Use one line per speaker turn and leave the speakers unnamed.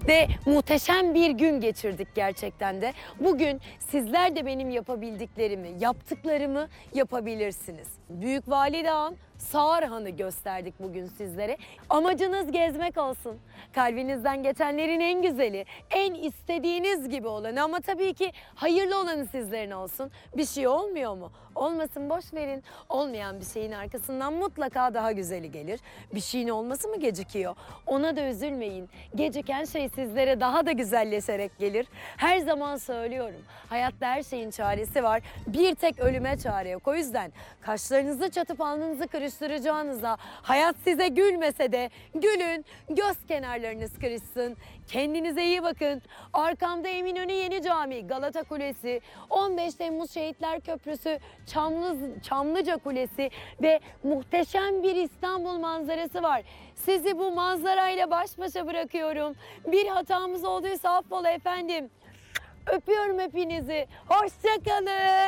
ve muhteşem bir gün geçirdik gerçekten de. Bugün sizler de benim yapabildiklerimi, yaptıklarımı yapabilirsiniz. Büyük Valide Han, Sağır Han'ı gösterdik bugün sizlere. Amacınız gezmek olsun. Kalbinizden geçenlerin en güzeli, en istediğiniz gibi olanı, ama tabii ki hayırlı olanı sizlerin olsun. Bir şey olmuyor mu? Olmasın, boş verin. Olmayan bir şeyin arkasından mutlaka daha güzeli gelir. Bir şeyin olması mı gecikiyor? Ona da üzülmeyin. Geciken şey sizlere daha da güzelleşerek gelir. Her zaman söylüyorum. Hayatta her şeyin çaresi var. Bir tek ölüme çare yok. O yüzden kaşlarınızı çatıp alnınızı kırıştıracağınıza, hayat size gülmese de gülün, göz kenarlarınız kırışsın. Kendinize iyi bakın. Arkamda Eminönü Yeni Cami, Galata Kulesi, 15 Temmuz Şehitler Köprüsü, Çamlıca Kulesi ve muhteşem bir İstanbul manzarası var. Sizi bu manzarayla baş başa bırakıyorum. Bir hatamız olduysa affola efendim. Öpüyorum hepinizi. Hoşça kalın.